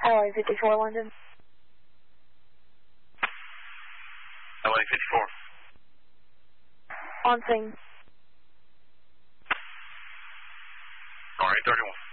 LA 54 London. LA 54. On scene. All right, 31.